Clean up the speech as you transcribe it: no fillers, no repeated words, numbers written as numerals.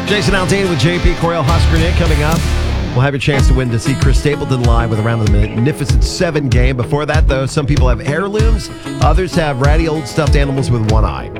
Jason Aldean with JP Coriel Husker Nick coming up. We'll have a chance to win to see Chris Stapleton live with Around the Magnificent 7 game. Before that, though, some people have heirlooms. Others have ratty old stuffed animals with one eye.